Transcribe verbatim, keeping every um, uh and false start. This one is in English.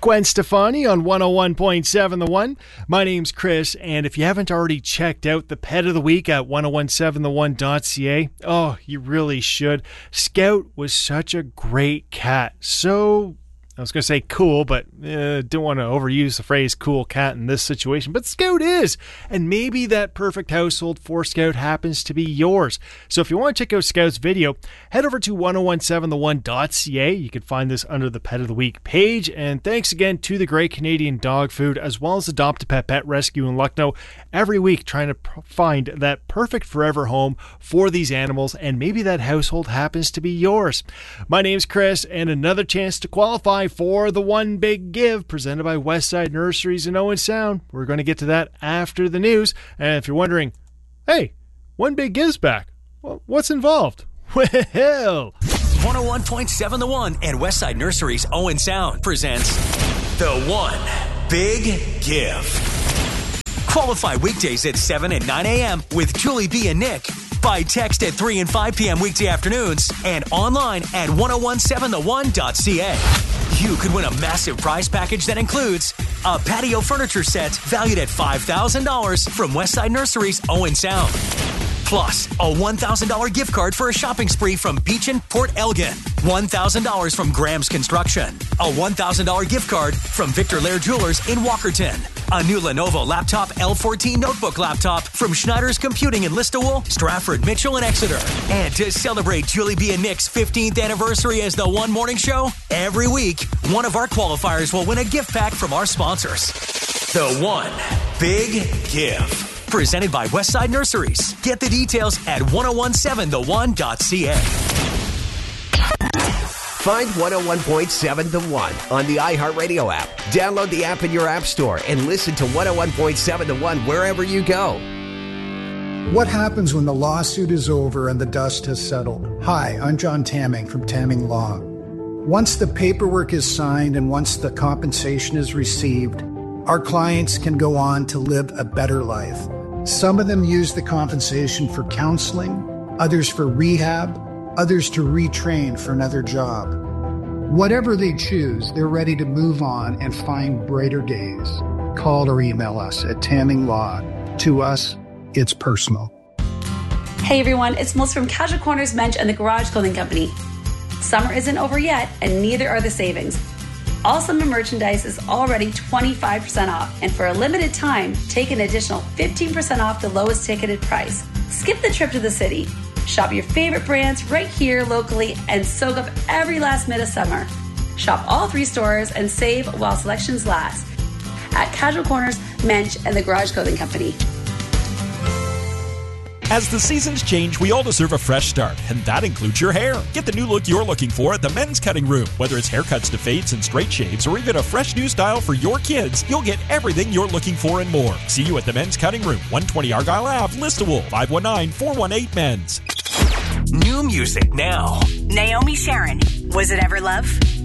Gwen Stefani on one oh one point seven The One. My name's Chris, and if you haven't already checked out the Pet of the Week at ten seventeen the one dot c a, oh, you really should. Scout was such a great cat. So, I was going to say cool, but uh, don't want to overuse the phrase cool cat in this situation. But Scout is. And maybe that perfect household for Scout happens to be yours. So if you want to check out Scout's video, head over to ten seventeen the one dot c a. You can find this under the Pet of the Week page. And thanks again to the Great Canadian Dog Food, as well as Adopt a Pet Pet Rescue in Lucknow, every week trying to pr- find that perfect forever home for these animals. And maybe that household happens to be yours. My name's Chris, and another chance to qualify for the One Big Give presented by Westside Nurseries in Owen Sound. We're going to get to that after the news. And if you're wondering, hey, One Big Give's back. Well, what's involved? Well, one oh one point seven The One and Westside Nurseries Owen Sound presents The One Big Give. Qualify weekdays at seven and nine a.m. with Julie B and Nick. By text at three and five p.m. weekday afternoons and online at ten seventeen the one dot c a. You could win a massive prize package that includes a patio furniture set valued at five thousand dollars from Westside Nurseries Owen Sound. Plus, a one thousand dollars gift card for a shopping spree from Beach and Port Elgin. one thousand dollars from Graham's Construction. A one thousand dollars gift card from Victor Lair Jewelers in Walkerton. A new Lenovo laptop L fourteen notebook laptop from Schneider's Computing in Listowel, Stratford, Mitchell, and Exeter. And to celebrate Julie B and Nick's fifteenth anniversary as the One Morning Show, every week, one of our qualifiers will win a gift pack from our sponsors. The One Big Give. Presented by Westside Nurseries. Get the details at ten seventeen the one dot c a. Find one oh one point seven The One on the iHeartRadio app. Download the app in your app store and listen to one oh one point seven The One wherever you go. What happens when the lawsuit is over and the dust has settled? Hi, I'm John Tamming from Tamming Law. Once the paperwork is signed and once the compensation is received, our clients can go on to live a better life. Some of them use the compensation for counseling, others for rehab, others to retrain for another job. Whatever they choose, they're ready to move on and find brighter days. Call or email us at Tamming Law. To us, it's personal. Hey everyone, it's Melissa from Casual Corners Mensch and the Garage Clothing Company. Summer isn't over yet, and neither are the savings. All summer merchandise is already twenty-five percent off, and for a limited time, take an additional fifteen percent off the lowest ticketed price. Skip the trip to the city. Shop your favorite brands right here locally and soak up every last minute of summer. Shop all three stores and save while selections last at Casual Corners, Mensch, and the Garage Clothing Company. As the seasons change, we all deserve a fresh start, and that includes your hair. Get the new look you're looking for at the Men's Cutting Room. Whether it's haircuts to fades and straight shaves, or even a fresh new style for your kids, you'll get everything you're looking for and more. See you at the Men's Cutting Room, one twenty Argyle Avenue, Listowel, five one nine, four one eight, men's. New music now. Naomi Sharon, Was It Ever Love?